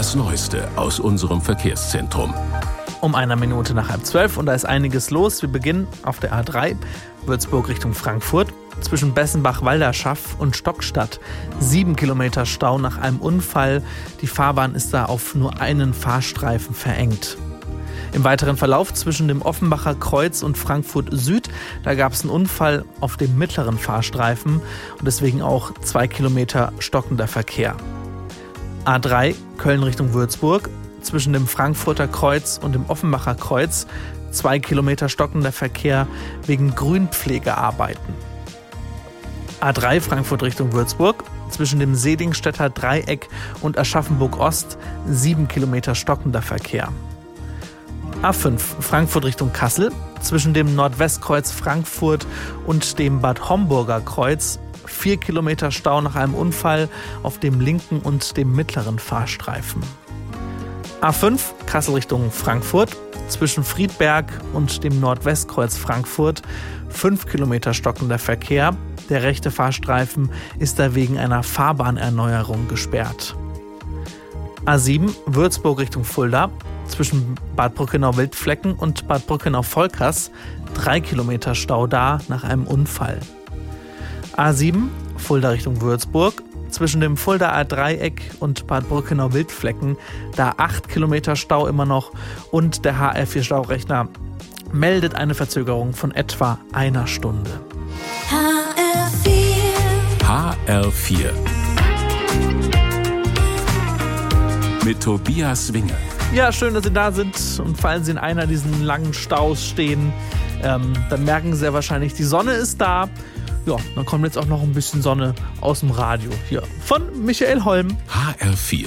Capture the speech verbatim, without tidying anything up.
das Neueste aus unserem Verkehrszentrum. Um einer Minute nach halb zwölf und da ist einiges los. Wir beginnen auf der A drei, Würzburg Richtung Frankfurt. Zwischen Bessenbach-Walderschaff und Stockstadt sieben Kilometer Stau nach einem Unfall. Die Fahrbahn ist da auf nur einen Fahrstreifen verengt. Im weiteren Verlauf zwischen dem Offenbacher Kreuz und Frankfurt Süd, da gab es einen Unfall auf dem mittleren Fahrstreifen und deswegen auch zwei Kilometer stockender Verkehr. A drei, Köln Richtung Würzburg. Zwischen dem Frankfurter Kreuz und dem Offenbacher Kreuz zwei Kilometer stockender Verkehr wegen Grünpflegearbeiten. A drei Frankfurt Richtung Würzburg. Zwischen dem Sedingstädter Dreieck und Aschaffenburg Ost sieben Kilometer stockender Verkehr. A fünf Frankfurt Richtung Kassel. Zwischen dem Nordwestkreuz Frankfurt und dem Bad Homburger Kreuz vier Kilometer Stau nach einem Unfall auf dem linken und dem mittleren Fahrstreifen. A fünf Kassel Richtung Frankfurt. Zwischen Friedberg und dem Nordwestkreuz Frankfurt fünf Kilometer stockender Verkehr. Der rechte Fahrstreifen ist da wegen einer Fahrbahnerneuerung gesperrt. A sieben Würzburg Richtung Fulda. Zwischen Bad Brückenau-Wildflecken und Bad Brückenau-Volkers drei Kilometer Stau da nach einem Unfall. A sieben Fulda Richtung Würzburg. Zwischen dem Fuldaer Dreieck und Bad Brückenau-Wildflecken, da acht Kilometer Stau immer noch und der H R vier Staurechner meldet eine Verzögerung von etwa einer Stunde. H R vier. H R vier. Mit Tobias Winge. Ja, schön, dass Sie da sind und falls Sie in einer dieser langen Staus stehen, ähm, dann merken Sie ja wahrscheinlich, die Sonne ist da. Ja, dann kommt jetzt auch noch ein bisschen Sonne aus dem Radio hier von Michael Holm. H R vier.